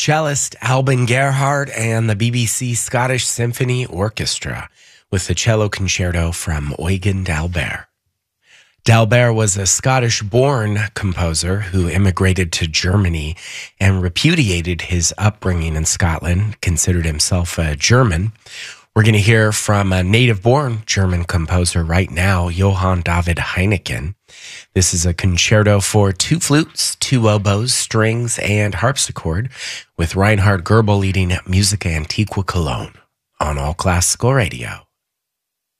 cellist Alban Gerhard and the BBC Scottish Symphony Orchestra with the cello concerto from Eugen d'Albert. D'Albert was a Scottish-born composer who immigrated to Germany and repudiated his upbringing in Scotland, considered himself a German. We're going to hear from a native-born German composer right now, Johann David Heineken. This is a concerto for 2 flutes, 2 oboes, strings, and harpsichord, with Reinhard Goebel leading Musica Antiqua Cologne on All Classical Radio.